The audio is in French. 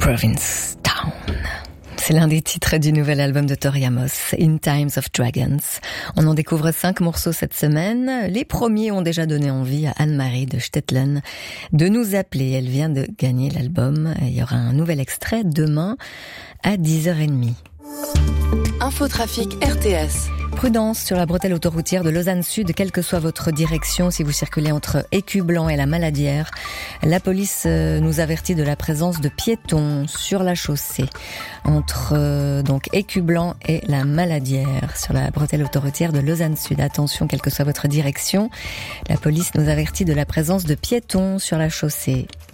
Provincetown. C'est l'un des titres du nouvel album de Tori Amos, In Times of Dragons. On en découvre 5 morceaux cette semaine. Les premiers ont déjà donné envie à Anne-Marie de Stetlen de nous appeler. Elle vient de gagner l'album. Il y aura un nouvel extrait demain à 10h30. Infotrafic RTS. Prudence sur la bretelle autoroutière de Lausanne Sud, quelle que soit votre direction, si vous circulez entre Écublanc et la Maladière. La police nous avertit de la présence de piétons sur la chaussée entre donc Écublanc et la Maladière sur la bretelle autoroutière de Lausanne Sud. Attention, quelle que soit votre direction, la police nous avertit de la présence de piétons sur la chaussée.